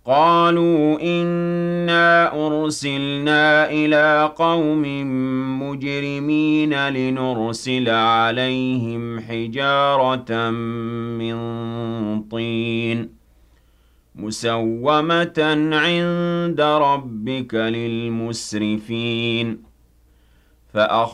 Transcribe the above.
قالوا إنا أرسلنا إلى قوم مجرمين لنرسل عليهم حجارة من طين مسومة عند ربك للمسرفين